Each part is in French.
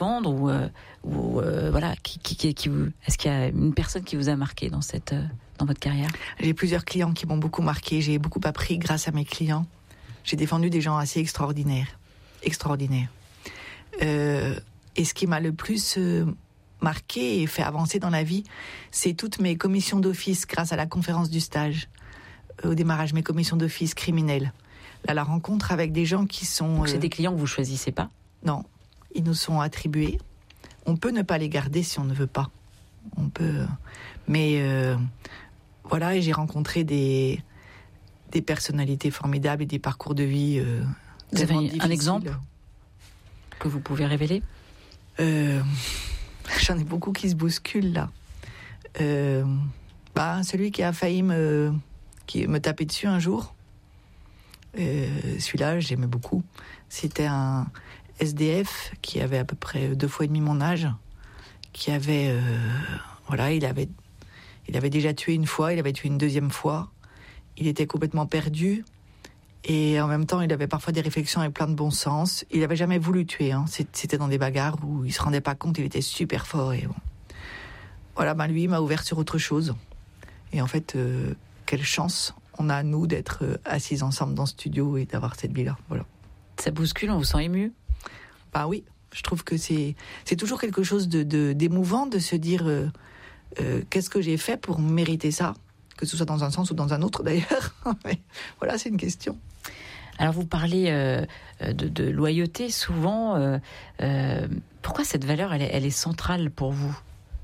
défendre ou voilà, est-ce qu'il y a une personne qui vous a marqué dans votre carrière? J'ai plusieurs clients qui m'ont beaucoup marqué. J'ai beaucoup appris grâce à mes clients. J'ai défendu des gens assez extraordinaires. Et ce qui m'a le plus marqué et fait avancer dans la vie, c'est toutes mes commissions d'office grâce à la conférence du stage. Au démarrage, mes commissions d'office criminelles. Là, la rencontre avec des gens qui sont... Donc c'est des clients que vous choisissez pas? Non, ils nous sont attribués. On peut ne pas les garder si on ne veut pas. On peut... Mais voilà, et j'ai rencontré des personnalités formidables et des parcours de vie vous avez un difficiles. exemple que vous pouvez révéler? J'en ai beaucoup qui se bousculent là. Celui qui a failli me taper dessus un jour. Celui-là, j'aimais beaucoup. C'était un SDF qui avait à peu près 2 fois et demi mon âge, qui avait, il avait déjà tué une fois, il avait tué une deuxième fois. Il était complètement perdu et en même temps, il avait parfois des réflexions avec plein de bon sens. Il n'avait jamais voulu tuer. C'était dans des bagarres où il se rendait pas compte. Il était super fort et bon. Voilà, lui, il m'a ouvert sur autre chose. Et en fait, quelle chance on a, nous, d'être assis ensemble dans ce studio et d'avoir cette vie-là. Voilà. Ça bouscule, on vous sent ému? Oui, je trouve que c'est toujours quelque chose d'émouvant de se dire qu'est-ce que j'ai fait pour mériter ça, que ce soit dans un sens ou dans un autre d'ailleurs. Mais voilà, c'est une question. Alors vous parlez de loyauté souvent. Pourquoi cette valeur, elle est centrale pour vous?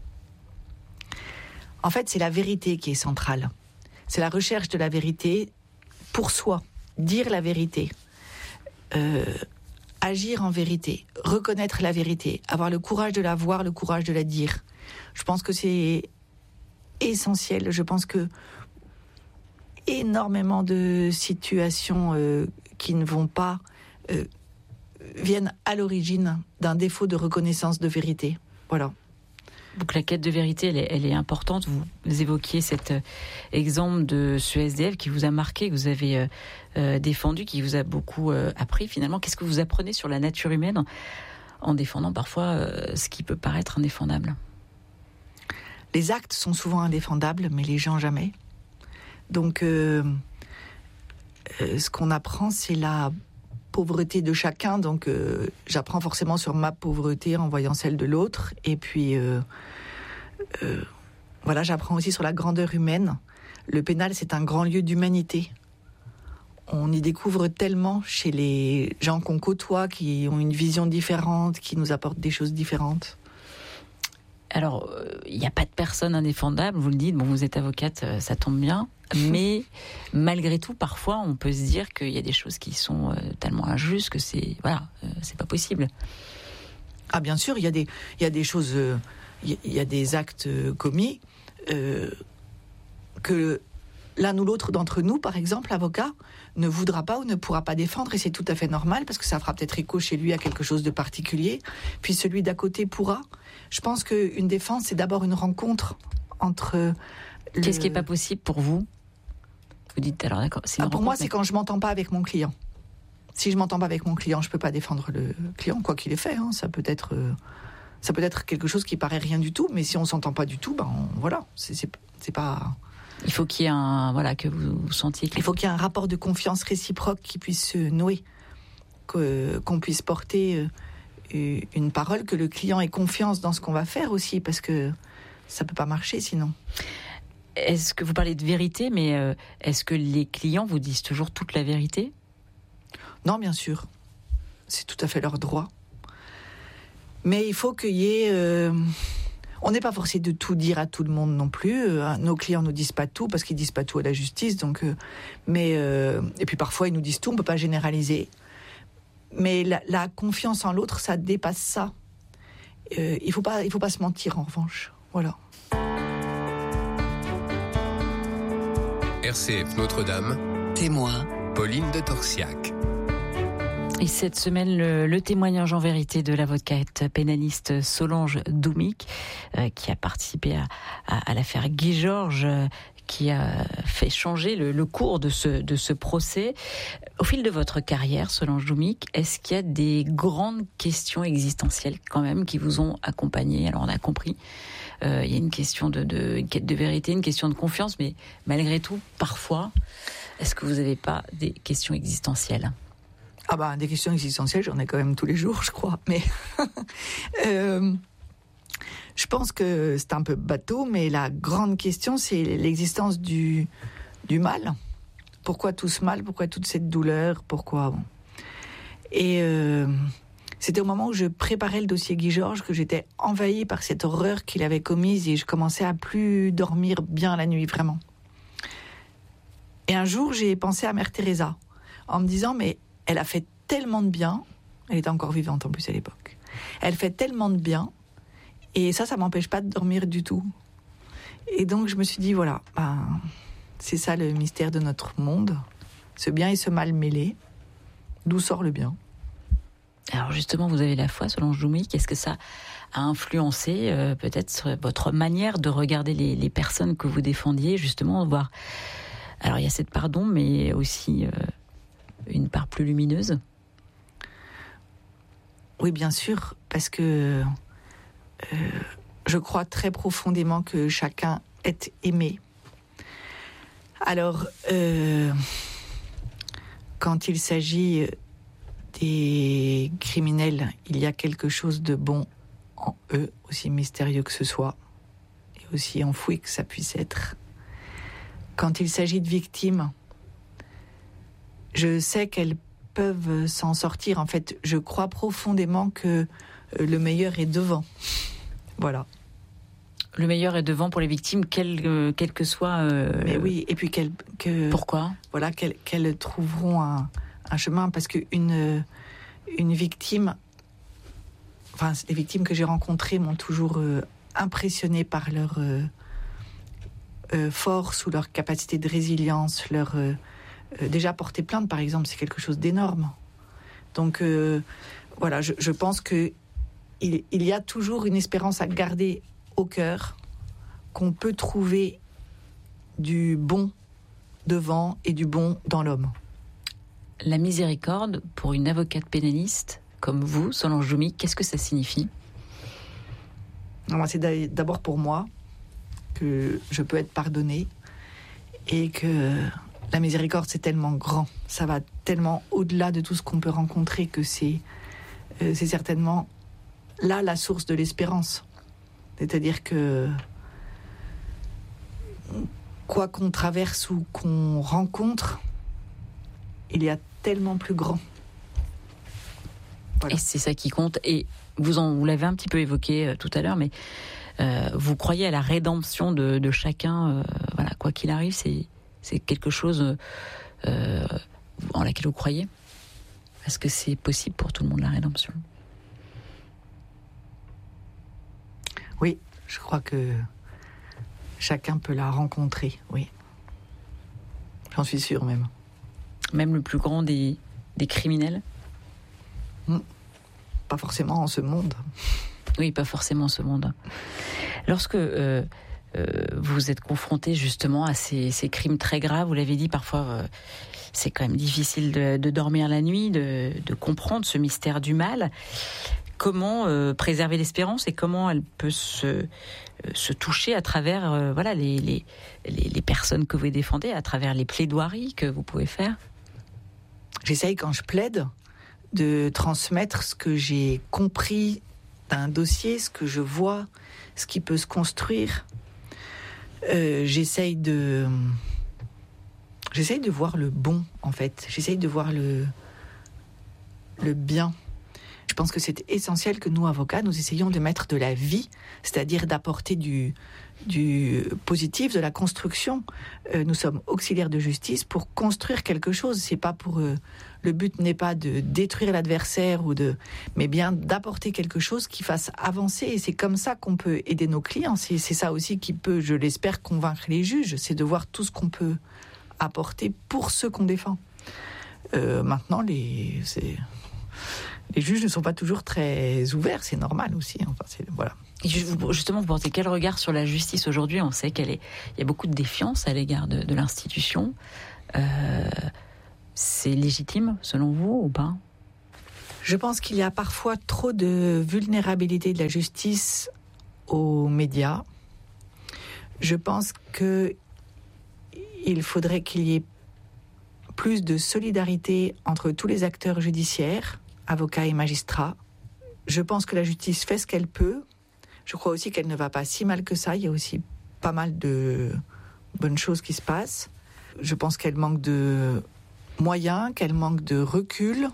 En fait, c'est la vérité qui est centrale. C'est la recherche de la vérité pour soi, dire la vérité, agir en vérité, reconnaître la vérité, avoir le courage de la voir, le courage de la dire. Je pense que c'est essentiel. Je pense que énormément de situations qui ne vont pas viennent à l'origine d'un défaut de reconnaissance de vérité. Voilà. Donc la quête de vérité, elle est importante. Vous évoquiez cet exemple de ce SDF qui vous a marqué, que vous avez défendu, qui vous a beaucoup appris finalement. Qu'est-ce que vous apprenez sur la nature humaine en défendant parfois ce qui peut paraître indéfendable? Les actes sont souvent indéfendables, mais les gens jamais. Donc ce qu'on apprend, c'est la pauvreté de chacun. Donc j'apprends forcément sur ma pauvreté en voyant celle de l'autre. Et puis j'apprends aussi sur la grandeur humaine. Le pénal, c'est un grand lieu d'humanité. On y découvre tellement chez les gens qu'on côtoie, qui ont une vision différente, qui nous apportent des choses différentes. Alors, il n'y a pas de personne indéfendable, vous le dites, vous êtes avocate, ça tombe bien, mais malgré tout, parfois, on peut se dire qu'il y a des choses qui sont tellement injustes que c'est pas possible. Ah, bien sûr, il y a des choses, il y a des actes commis que l'un ou l'autre d'entre nous, par exemple, avocat, ne voudra pas ou ne pourra pas défendre, et c'est tout à fait normal, parce que ça fera peut-être écho chez lui à quelque chose de particulier, puis celui d'à côté pourra. Je pense qu'une défense, c'est d'abord une rencontre entre... Qu'est-ce qui n'est pas possible pour vous? Vous dites, alors d'accord... Pour moi, c'est quand je ne m'entends pas avec mon client. Si je ne m'entends pas avec mon client, je ne peux pas défendre le client, quoi qu'il ait fait. Ça peut être quelque chose qui paraît rien du tout, mais si on ne s'entend pas du tout, c'est pas... Il faut qu'il y ait que vous sentiez... Il faut qu'il y ait un rapport de confiance réciproque qui puisse se nouer, qu'on puisse porter une parole, que le client ait confiance dans ce qu'on va faire aussi, parce que ça peut pas marcher sinon. Est-ce que vous parlez de vérité, mais est-ce que les clients vous disent toujours toute la vérité? Non, bien sûr. C'est tout à fait leur droit. Mais il faut qu'il y ait... On n'est pas forcé de tout dire à tout le monde non plus. Nos clients nous disent pas tout parce qu'ils disent pas tout à la justice. Donc, et puis parfois ils nous disent tout. On peut pas généraliser. Mais la confiance en l'autre, ça dépasse ça. Il faut pas se mentir en revanche. Voilà. RCF Notre-Dame. Témoin. Pauline de Torsiac. Et cette semaine, le témoignage en vérité de l'avocate pénaliste Solange Doumic, qui a participé à l'affaire Guy Georges, qui a fait changer le cours de ce procès. Au fil de votre carrière, Solange Doumic, est-ce qu'il y a des grandes questions existentielles quand même qui vous ont accompagné? Alors on a compris, il y a une question de quête de vérité, une question de confiance, mais malgré tout, parfois, est-ce que vous n'avez pas des questions existentielles? Des questions existentielles, j'en ai quand même tous les jours, je crois. Mais je pense que c'est un peu bateau, mais la grande question, c'est l'existence du mal. Pourquoi tout ce mal? Pourquoi toute cette douleur? Pourquoi? Et c'était au moment où je préparais le dossier Guy Georges que j'étais envahie par cette horreur qu'il avait commise et je commençais à plus dormir bien la nuit, vraiment. Et un jour, j'ai pensé à Mère Teresa en me disant, mais elle a fait tellement de bien, elle était encore vivante en plus à l'époque, elle fait tellement de bien, et ça m'empêche pas de dormir du tout. Et donc je me suis dit, voilà, c'est ça le mystère de notre monde, ce bien et ce mal mêlés. D'où sort le bien? Alors justement, vous avez la foi, Solange Doumic, est-ce que ça a influencé peut-être votre manière de regarder les personnes que vous défendiez, justement, voir... Alors il y a cette part d'ombre, mais aussi une part plus lumineuse? Oui, bien sûr, parce que je crois très profondément que chacun est aimé. Alors, quand il s'agit des criminels, il y a quelque chose de bon en eux, aussi mystérieux que ce soit, et aussi enfoui que ça puisse être. Quand il s'agit de victimes, je sais qu'elles peuvent s'en sortir. En fait, je crois profondément que le meilleur est devant. Voilà. Le meilleur est devant pour les victimes, quel que soit... Mais oui, et puis Pourquoi? Voilà, qu'elles trouveront un chemin, parce qu'une victime... Enfin, les victimes que j'ai rencontrées m'ont toujours impressionnée par leur force ou leur capacité de résilience, déjà porter plainte, par exemple, c'est quelque chose d'énorme. Donc, voilà, je pense qu'il y a toujours une espérance à garder au cœur, qu'on peut trouver du bon devant et du bon dans l'homme. La miséricorde, pour une avocate pénaliste comme vous, Solange Doumic, qu'est-ce que ça signifie? C'est d'abord pour moi que je peux être pardonnée et que la miséricorde, c'est tellement grand, ça va tellement au-delà de tout ce qu'on peut rencontrer que c'est certainement là la source de l'espérance. C'est-à-dire que quoi qu'on traverse ou qu'on rencontre, il y a tellement plus grand. Voilà. Et c'est ça qui compte. Et vous l'avez un petit peu évoqué tout à l'heure, mais vous croyez à la rédemption de chacun. Voilà, quoi qu'il arrive, c'est quelque chose en laquelle vous croyez? Est-ce que c'est possible pour tout le monde, la rédemption? Oui, je crois que chacun peut la rencontrer, oui. J'en suis sûre même. Même le plus grand des criminels? Pas forcément en ce monde. Oui, pas forcément en ce monde. Lorsque vous êtes confronté justement à ces crimes très graves, vous l'avez dit, parfois c'est quand même difficile de dormir la nuit, de comprendre ce mystère du mal. Comment préserver l'espérance et comment elle peut se toucher à travers les personnes que vous défendez, à travers les plaidoiries que vous pouvez faire? J'essaye, quand je plaide, de transmettre ce que j'ai compris d'un dossier, ce que je vois, ce qui peut se construire. J'essaye de voir le bon, en fait. J'essaye de voir le bien. Je pense que c'est essentiel que nous, avocats, nous essayions de mettre de la vie, c'est-à-dire d'apporter du positif, de la construction. Nous sommes auxiliaires de justice pour construire quelque chose. C'est pas pour le but n'est pas de détruire l'adversaire mais bien d'apporter quelque chose qui fasse avancer. Et c'est comme ça qu'on peut aider nos clients. C'est ça aussi qui peut, je l'espère, convaincre les juges. C'est de voir tout ce qu'on peut apporter pour ceux qu'on défend. Maintenant, Les juges ne sont pas toujours très ouverts, c'est normal aussi. Enfin, voilà. Et justement, vous portez quel regard sur la justice aujourd'hui ? On sait il y a beaucoup de défiance à l'égard de l'institution. C'est légitime, selon vous, ou pas ? Je pense qu'il y a parfois trop de vulnérabilité de la justice aux médias. Je pense qu'il faudrait qu'il y ait plus de solidarité entre tous les acteurs judiciaires, avocats et magistrats. Je pense que la justice fait ce qu'elle peut. Je crois aussi qu'elle ne va pas si mal que ça. Il y a aussi pas mal de bonnes choses qui se passent. Je pense qu'elle manque de moyens, qu'elle manque de recul.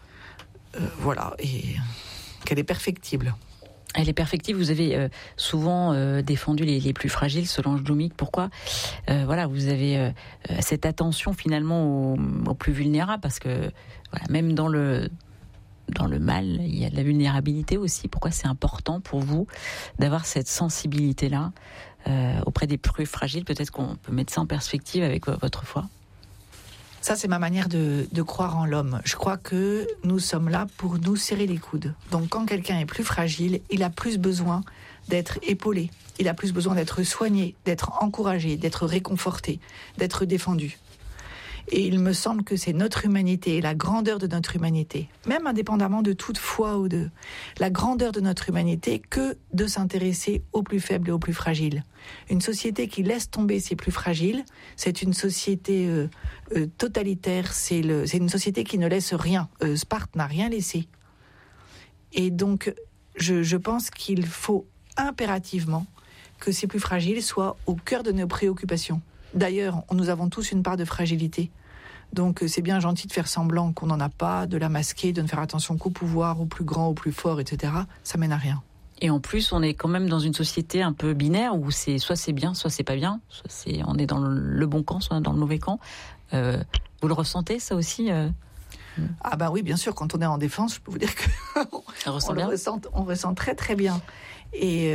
Voilà, et qu'elle est perfectible. Elle est perfectible. Vous avez souvent défendu les plus fragiles, Solange Doumic. Pourquoi vous avez cette attention finalement aux plus vulnérables, parce que même dans le mal, il y a de la vulnérabilité aussi. Pourquoi c'est important pour vous d'avoir cette sensibilité-là auprès des plus fragiles ? Peut-être qu'on peut mettre ça en perspective avec votre foi. Ça, c'est ma manière de croire en l'homme. Je crois que nous sommes là pour nous serrer les coudes. Donc, quand quelqu'un est plus fragile, il a plus besoin d'être épaulé. Il a plus besoin d'être soigné, d'être encouragé, d'être réconforté, d'être défendu. Et il me semble que c'est notre humanité et la grandeur de notre humanité, même indépendamment de toute foi ou la grandeur de notre humanité, que de s'intéresser aux plus faibles et aux plus fragiles. Une société qui laisse tomber ses plus fragiles, c'est une société totalitaire, c'est une société qui ne laisse rien. Sparte n'a rien laissé. Et donc, je pense qu'il faut impérativement que ces plus fragiles soient au cœur de nos préoccupations. D'ailleurs, nous avons tous une part de fragilité. Donc c'est bien gentil de faire semblant qu'on n'en a pas, de la masquer, de ne faire attention qu'au pouvoir, aux plus grands, aux plus forts, etc. Ça mène à rien. Et en plus, on est quand même dans une société un peu binaire où soit c'est bien, soit c'est pas bien. On est dans le bon camp, soit dans le mauvais camp. Vous le ressentez, ça aussi Ah ben oui, bien sûr. Quand on est en défense, je peux vous dire que on ressent très très bien. Et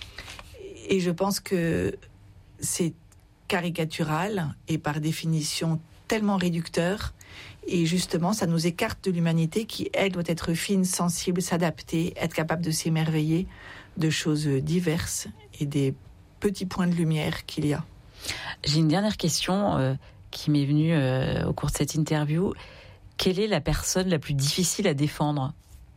je pense que c'est caricatural et par définition tellement réducteur, et justement ça nous écarte de l'humanité qui, elle, doit être fine, sensible, s'adapter, être capable de s'émerveiller de choses diverses et des petits points de lumière qu'il y a. J'ai une dernière question qui m'est venue au cours de cette interview. Quelle est la personne la plus difficile à défendre ?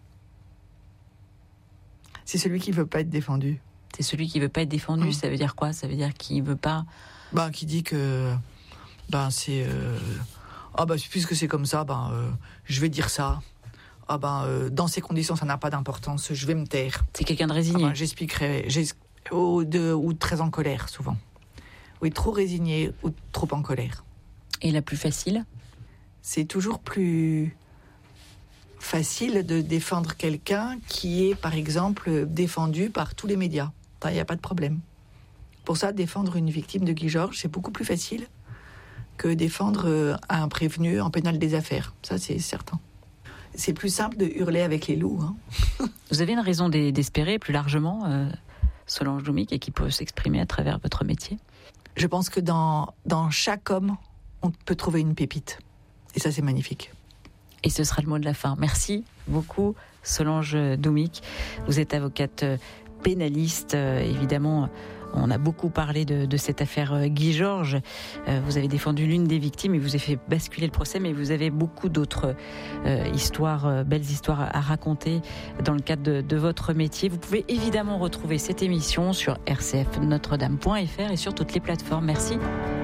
C'est celui qui ne veut pas être défendu. C'est celui qui ne veut pas être défendu, Ça veut dire quoi ? Ça veut dire qu'il ne veut pas... qui dit que c'est puisque c'est comme ça, je vais dire ça. Dans ces conditions, ça n'a pas d'importance. Je vais me taire. C'est quelqu'un de résigné. J'expliquerai. Ou très en colère, souvent. Oui, trop résigné ou trop en colère. Et la plus facile ? C'est toujours plus facile de défendre quelqu'un qui est, par exemple, défendu par tous les médias. Il n'y a pas de problème. Pour ça, défendre une victime de Guy Georges, c'est beaucoup plus facile que défendre un prévenu en pénal des affaires. Ça, c'est certain. C'est plus simple de hurler avec les loups. Vous avez une raison d'espérer plus largement, Solange Doumic, et qui peut s'exprimer à travers votre métier ? Je pense que dans chaque homme, on peut trouver une pépite. Et ça, c'est magnifique. Et ce sera le mot de la fin. Merci beaucoup, Solange Doumic. Vous êtes avocate pénaliste, évidemment. On a beaucoup parlé de cette affaire Guy Georges. Vous avez défendu l'une des victimes et vous avez fait basculer le procès, mais vous avez beaucoup d'autres belles histoires à raconter dans le cadre de votre métier. Vous pouvez évidemment retrouver cette émission sur rcfnotredame.fr et sur toutes les plateformes. Merci.